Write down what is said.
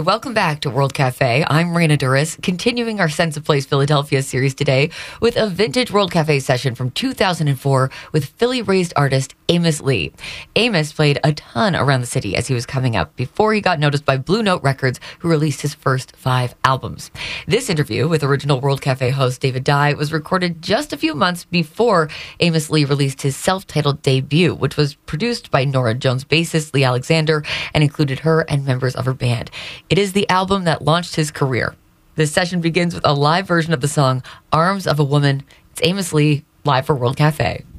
Welcome back to World Cafe. I'm Raina Duras, continuing our Sense of Place Philadelphia series today with a vintage World Cafe session from 2004 with Philly-raised artist Amos Lee. Amos played a ton around the city as he was coming up before he got noticed by Blue Note Records, who released his first 5 albums. This interview with original World Cafe host David Dye was recorded just a few months before Amos Lee released his self-titled debut, which was produced by Norah Jones bassist Lee Alexander and included her and members of her band. It is the album that launched his career. This session begins with a live version of the song Arms of a Woman. It's Amos Lee live for World Cafe.